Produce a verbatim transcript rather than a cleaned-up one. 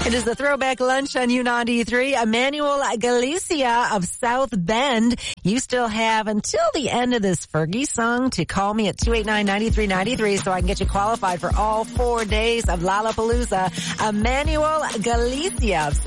It is the Throwback Lunch on U ninety-three. Emmanuel Galicia of South Bend. You still have until the end of this Fergie song to call me at two eight nine, nine three nine three so I can get you qualified for all four days of Lollapalooza. Emmanuel Galicia of